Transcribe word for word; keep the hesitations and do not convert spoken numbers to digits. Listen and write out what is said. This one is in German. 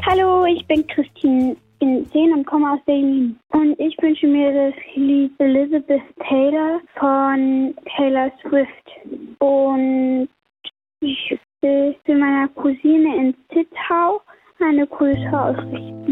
Hallo, ich bin Christine, bin zehn und komme aus Berlin. Und ich wünsche mir das Lied Elizabeth Taylor von Taylor Swift. Und ich will für meine Cousine in Zittau eine Grüße ausrichten.